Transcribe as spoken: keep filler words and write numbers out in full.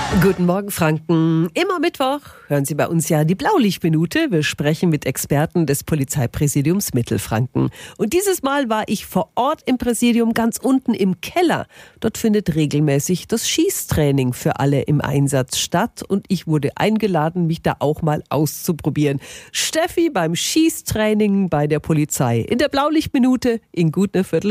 Guten Morgen, Franken. Immer Mittwoch hören Sie bei uns ja die Blaulichtminute. Wir sprechen mit Experten des Polizeipräsidiums Mittelfranken. Und dieses Mal war ich vor Ort im Präsidium, ganz unten im Keller. Dort findet regelmäßig das Schießtraining für alle im Einsatz statt. Und ich wurde eingeladen, mich da auch mal auszuprobieren. Steffi beim Schießtraining bei der Polizei. In der Blaulichtminute in gut eine Viertel